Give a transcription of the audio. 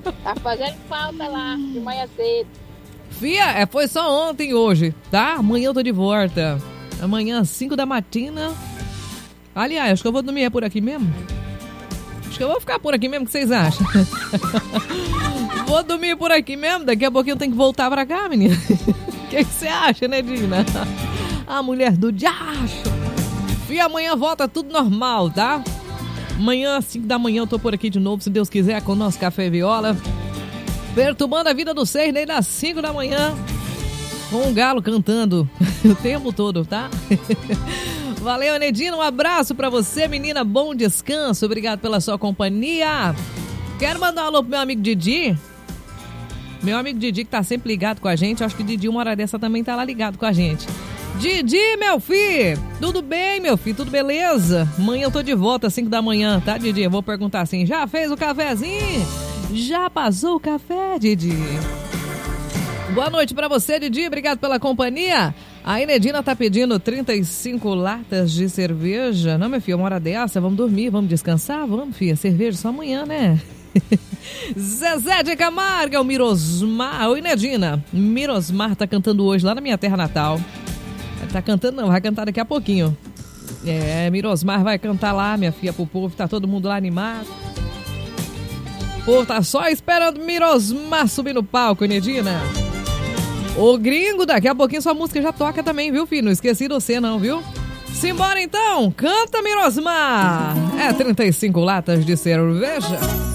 Tá fazendo falta lá, de manhã cedo. Fia, foi só ontem e hoje, tá? Amanhã eu tô de volta. Amanhã, 5 da matina. Aliás, acho que eu vou dormir por aqui mesmo. Acho que eu vou ficar por aqui mesmo, o que vocês acham? Vou dormir por aqui mesmo, daqui a pouquinho eu tenho que voltar pra cá, menina. O que você acha, né, Dina? A mulher do diacho. Fia, amanhã volta tudo normal, tá? Amanhã, 5 da manhã, eu tô por aqui de novo, se Deus quiser, com o nosso Café Viola. Perturbando a vida dos seis, desde as 5 da manhã. Com o galo cantando o tempo todo, tá? Valeu, Nedina, um abraço pra você, menina, bom descanso, obrigado pela sua companhia. Quero mandar um alô pro meu amigo Didi. Meu amigo Didi que tá sempre ligado com a gente, acho que o Didi uma hora dessa também tá lá ligado com a gente. Didi, meu filho, tudo bem, meu filho, tudo beleza? Amanhã eu tô de volta às 5 da manhã, tá, Didi? Eu vou perguntar assim, já fez o cafezinho? Já passou o café, Didi? Boa noite pra você, Didi, obrigado pela companhia. A Inedina tá pedindo 35 latas de cerveja. Não, meu filho, uma hora dessa, vamos dormir, vamos descansar? Vamos, filha, cerveja só amanhã, né? Zezé de Camargo, o Mirosmar. Oi, Inedina, Mirosmar tá cantando hoje lá na minha terra natal. Tá cantando não, vai cantar daqui a pouquinho. Mirosmar vai cantar lá, minha filha, pro povo, tá todo mundo lá animado. O povo tá só esperando Mirosmar subir no palco, Inedina. Ô gringo, daqui a pouquinho sua música já toca também, viu, filho? Não esqueci de você não, viu? Simbora então, canta Mirosmar. 35 latas de cerveja.